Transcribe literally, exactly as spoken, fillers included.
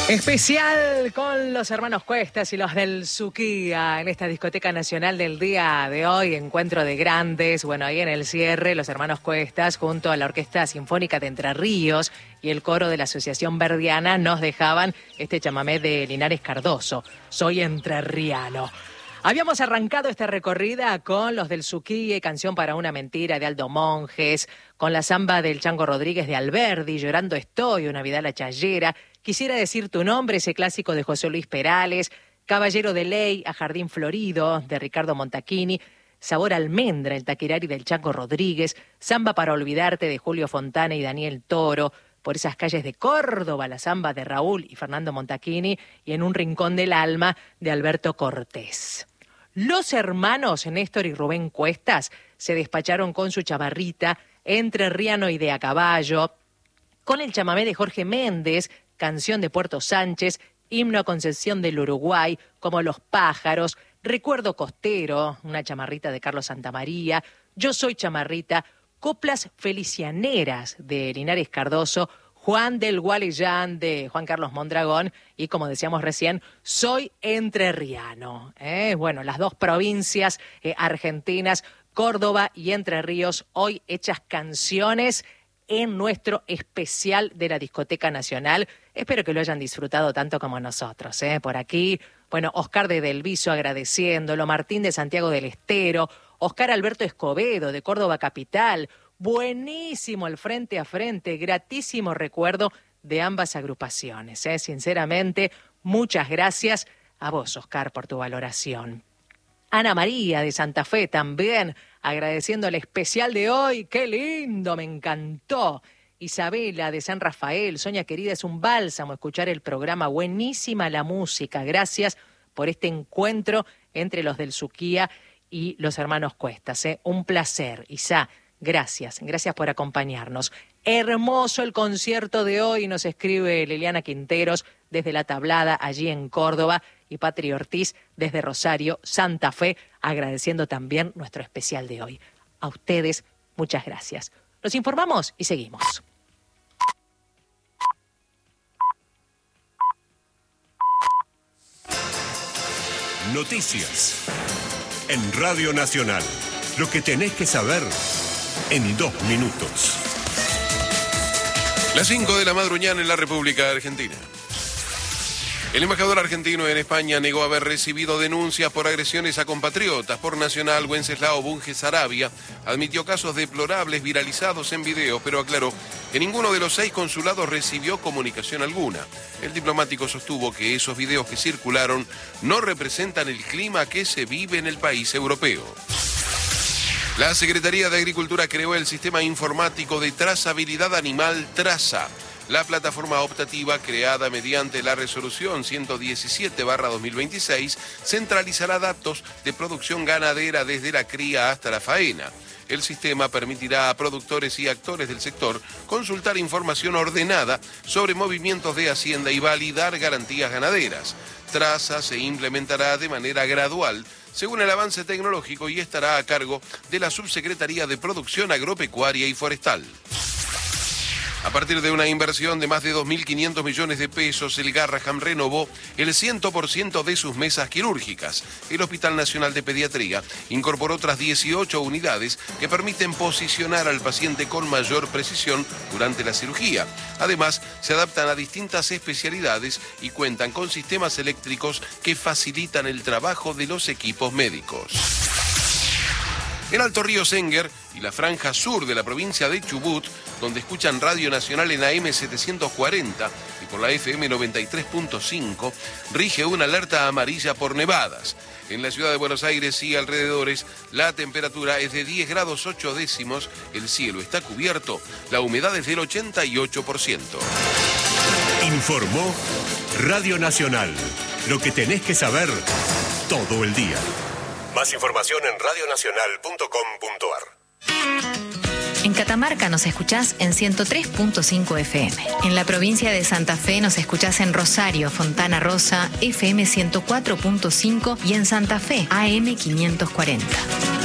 Especial con los hermanos Cuestas y los del Suquía en esta discoteca nacional del día de hoy, encuentro de grandes. Bueno, ahí en el cierre, los hermanos Cuestas junto a la Orquesta Sinfónica de Entre Ríos y el coro de la Asociación Verdiana nos dejaban este chamamé de Linares Cardoso, Soy Entrerriano. Habíamos arrancado esta recorrida con los del Suquía, Canción para una mentira de Aldo Monjes, con la samba del Chango Rodríguez de Alberdi, Llorando estoy, una Vidala Chayera, Quisiera decir tu nombre, ese clásico de José Luis Perales, Caballero de Ley, A Jardín Florido, de Ricardo Montachini, Sabor Almendra, el Taquirari del Chango Rodríguez, Samba para olvidarte de Julio Fontana y Daniel Toro, Por esas calles de Córdoba, la samba de Raúl y Fernando Montachini, y En un rincón del alma de Alberto Cortés. Los hermanos Néstor y Rubén Cuestas se despacharon con su chavarrita, entrerriano y de a caballo, con el chamamé de Jorge Méndez, Canción de Puerto Sánchez, Himno a Concepción del Uruguay, Como los pájaros, Recuerdo costero, una chamarrita de Carlos Santamaría, Yo soy chamarrita, Coplas felicianeras de Linares Cardoso, Juan del Gualeyán de Juan Carlos Mondragón y, como decíamos recién, Soy Entrerriano. ¿eh? Bueno, las dos provincias eh, argentinas, Córdoba y Entre Ríos, hoy hechas canciones en nuestro especial de la Discoteca Nacional. Espero que lo hayan disfrutado tanto como nosotros. ¿eh? Por aquí, bueno, Oscar de Delviso agradeciéndolo, Martín de Santiago del Estero, Oscar Alberto Escobedo de Córdoba Capital. Buenísimo el frente a frente, gratísimo recuerdo de ambas agrupaciones. ¿eh? Sinceramente, muchas gracias a vos, Oscar, por tu valoración. Ana María de Santa Fe también, agradeciendo el especial de hoy. ¡Qué lindo! Me encantó. Isabela de San Rafael, Soña querida, es un bálsamo escuchar el programa. Buenísima la música. Gracias por este encuentro entre los del Suquía y los hermanos Cuestas. ¿eh? Un placer, Isa. Gracias, gracias por acompañarnos. Hermoso el concierto de hoy, nos escribe Liliana Quinteros desde La Tablada, allí en Córdoba, y Patri Ortiz desde Rosario, Santa Fe, agradeciendo también nuestro especial de hoy. A ustedes, muchas gracias. Nos informamos y seguimos. Noticias en Radio Nacional. Lo que tenés que saber en dos minutos. Las cinco de la madrugada en la República Argentina. El embajador argentino en España negó haber recibido denuncias por agresiones a compatriotas. Por Nacional, Wenceslao Bunge Sarabia admitió casos deplorables viralizados en video, pero aclaró que ninguno de los seis consulados recibió comunicación alguna. El diplomático sostuvo que esos videos que circularon no representan el clima que se vive en el país europeo. La Secretaría de Agricultura creó el sistema informático de trazabilidad animal Traza. La plataforma optativa, creada mediante la resolución ciento diecisiete barra dos mil veintiséis, centralizará datos de producción ganadera desde la cría hasta la faena. El sistema permitirá a productores y actores del sector consultar información ordenada sobre movimientos de hacienda y validar garantías ganaderas. Traza se implementará de manera gradual según el avance tecnológico y estará a cargo de la Subsecretaría de Producción Agropecuaria y Forestal. A partir de una inversión de más de dos mil quinientos millones de pesos, el Garraham renovó el cien por ciento de sus mesas quirúrgicas. El Hospital Nacional de Pediatría incorporó otras dieciocho unidades que permiten posicionar al paciente con mayor precisión durante la cirugía. Además, se adaptan a distintas especialidades y cuentan con sistemas eléctricos que facilitan el trabajo de los equipos médicos. En Alto Río Senguer y la franja sur de la provincia de Chubut, donde escuchan Radio Nacional en A M setecientos cuarenta y por la F M noventa y tres punto cinco, rige una alerta amarilla por nevadas. En la ciudad de Buenos Aires y alrededores, la temperatura es de diez grados ocho décimos, el cielo está cubierto, la humedad es del ochenta y ocho por ciento. Informó Radio Nacional. Lo que tenés que saber todo el día. Más información en radio nacional punto com punto a r. En Catamarca nos escuchás en ciento tres punto cinco F M. En la provincia de Santa Fe nos escuchás en Rosario, Fontana Rosa, F M ciento cuatro punto cinco y en Santa Fe, A M quinientos cuarenta.